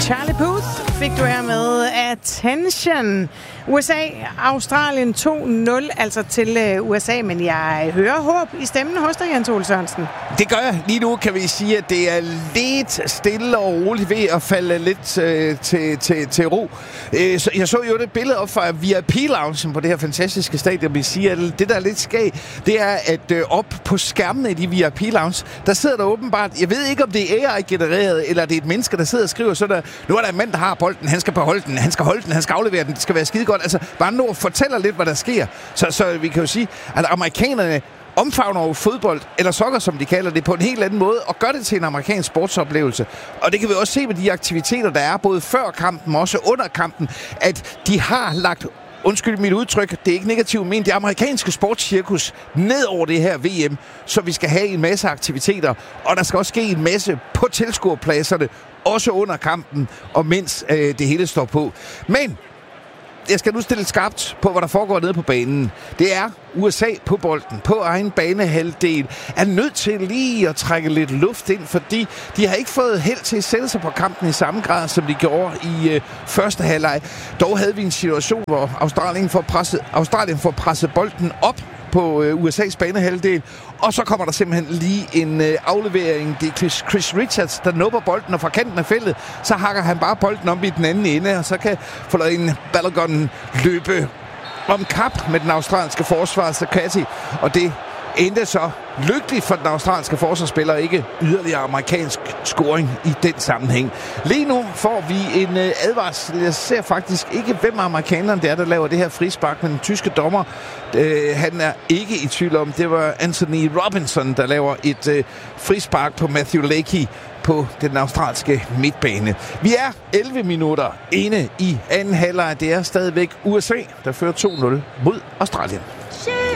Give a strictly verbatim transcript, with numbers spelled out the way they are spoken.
Charlie Puth fik du her med Attention. U S A, Australien to nul, altså til U S A, men jeg hører håb i stemmen hos dig, Jens Ole Sørensen. Det gør jeg. Lige nu kan vi sige, at det er lidt stille og roligt ved at falde lidt øh, til, til, til ro. Øh, så jeg så jo det billede op fra V I P-loungen på det her fantastiske stadion. Vi siger, at det, der er lidt skæg, det er, at øh, op på skærmene i de V I P-lounge, der sidder der åbenbart, jeg ved ikke, om det er A I-genereret, eller det er et menneske, der sidder og skriver, så der, nu er der en mand, der har bolden, han skal beholde den, han skal holde den, han skal aflevere den, det skal være skide godt. Altså, bare nu fortæller lidt, hvad der sker. Så, så vi kan jo sige, at amerikanerne omfavner jo fodbold, eller soccer, som de kalder det, på en helt anden måde, og gør det til en amerikansk sportsoplevelse. Og det kan vi også se med de aktiviteter, der er, både før kampen, og også under kampen, at de har lagt, undskyld mit udtryk, det er ikke negativt men det amerikanske sportscirkus ned over det her V M, så vi skal have en masse aktiviteter, og der skal også ske en masse på tilskuerpladserne, også under kampen, og mens øh, det hele står på. Men jeg skal nu stille skarpt på, hvad der foregår nede på banen. Det er U S A på bolden, på egen banehalvdel, er nødt til lige at trække lidt luft ind, fordi de har ikke fået held til at sætte sig på kampen i samme grad, som de gjorde i øh, første halvleg. Dog havde vi en situation, hvor Australien får presset, Australien får presset bolden op på øh, U S A's banehalvdel, og så kommer der simpelthen lige en øh, aflevering. Det er Chris, Chris Richards, der nupper bolden, og fra kanten af feltet, så hakker han bare bolden om i den anden ende, og så kan Folarin Balogun løbe om kap med den australske forsvar, Sakati, og det endte så lykkeligt for den australske forsvarsspiller, ikke yderligere amerikansk scoring i den sammenhæng. Lige nu får vi en øh, advarsel. Jeg ser faktisk ikke, hvem amerikanerne det er, der laver det her frispark, men den tyske dommer, øh, han er ikke i tvivl om, det var Anthony Robinson, der laver et øh, frispark på Matthew Leakey på den australske midtbane. Vi er elleve minutter inde i anden halvleg. Det er stadigvæk U S A, der fører to nul mod Australien.